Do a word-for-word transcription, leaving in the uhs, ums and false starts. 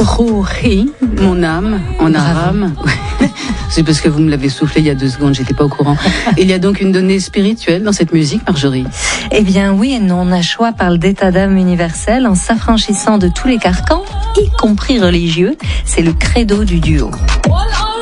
Rohi, mon âme, en arabe. C'est parce que vous me l'avez soufflé il y a deux secondes, j'étais pas au courant. Il y a donc une donnée spirituelle dans cette musique, Marjorie? Eh bien oui et non, Nashua parle d'état d'âme universel en s'affranchissant de tous les carcans, y compris religieux. C'est le credo du duo.